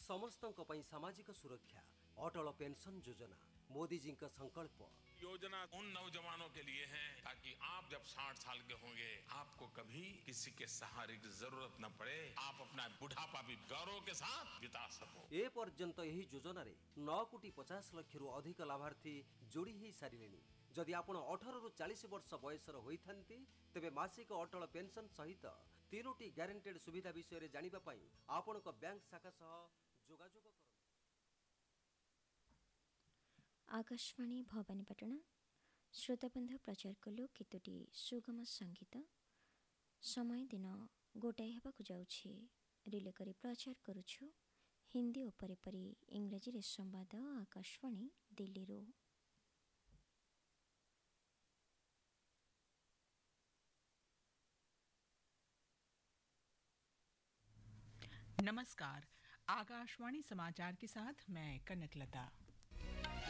समस्तों पई सामाजिक सुरक्षा अटल पेंशन योजना मोदी जी का संकल्प। योजना उन नौजवानों के लिए है ताकि आप जब 60 साल के होंगे आपको कभी किसी के सहारे की जरूरत न पड़े, आप अपना बुढ़ापा भी गौरव के साथ बिता सको। ए पर्यंत यही योजना रे 9,50,00,000 रु अधिक लाभार्थी जोड़ी हो सारे। जदि आपण 18 रु 40 वर्ष बयसर होइथांती तेबे मासिक अटल पेंशन सहित 3टी ग्यारंटेड सुविधा विषय जानिबा पई आपणक बैंक शाखा सह जोगाजोग करନ୍ତୁ। आकाशवाणी भवानीपाटना श्रोताबंध प्रचार कलु केतोटी सुगम संगीत। समय दिन गोटाए हेबाकु जाउछि। रिले करी प्रचार करुछु हिंदी और परिपरी इंग्रजी रे संवाद आकाशवाणी दिल्ली रो। नमस्कार, आकाशवाणी समाचार के साथ मैं कनकलता।